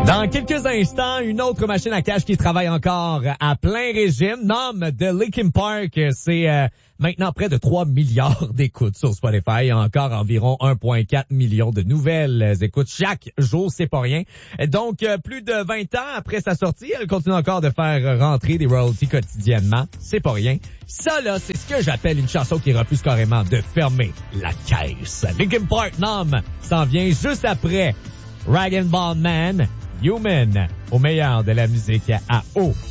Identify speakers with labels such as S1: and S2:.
S1: Dans quelques instants, une autre machine à cash qui travaille encore à plein régime, nomme de Linkin Park. C'est maintenant près de 3 milliards d'écoutes sur Spotify. Encore environ 1,4 million de nouvelles écoutes chaque jour, c'est pas rien. Donc, plus de 20 ans après sa sortie, elle continue encore de faire rentrer des royalties quotidiennement. C'est pas rien. Ça, là, c'est ce que j'appelle une chanson qui refuse carrément de fermer la caisse. Linkin Park, nomme, s'en vient juste après Rag & Bone Man, Human, au meilleur de la musique à eau.